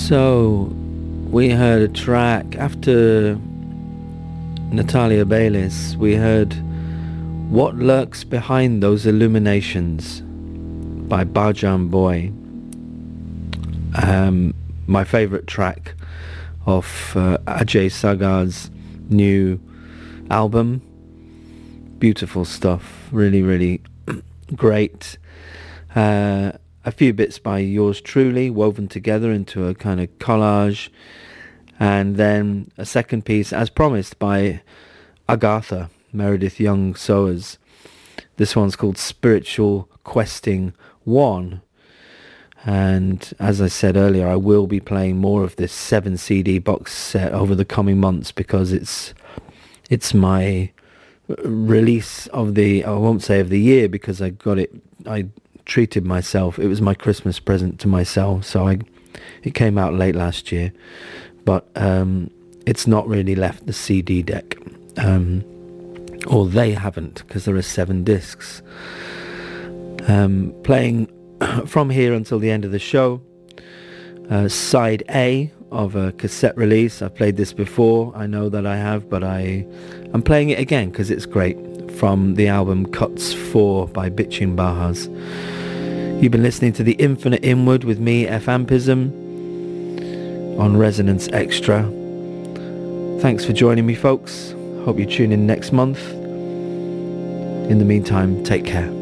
So, we heard a track after Natalia Baylis. We heard What Lurks Behind Those Illuminations by Bajan Boy. My favourite track of Ajay Sagar's new album. Beautiful stuff. Really, really great. A few bits by yours truly woven together into a kind of collage, and then a second piece as promised by Agatha, Meredith Young Soers. This one's called Spiritual Questing 1, and as I said earlier, I will be playing more of this 7 CD box set over the coming months, because it's my release of the, I won't say of the year, because I treated myself. It was my Christmas present to myself, so it came out late last year, but it's not really left the CD deck, or they haven't, because there are 7 discs. Playing from here until the end of the show, side A of a cassette release. I've played this before, I know that I have, but I'm playing it again because it's great, from the album Cuts 4 by Bitchin' Bahas. You've been listening to The Infinite Inward with me, F. Ampism, on Resonance Extra. Thanks for joining me, folks. Hope you tune in next month. In the meantime, take care.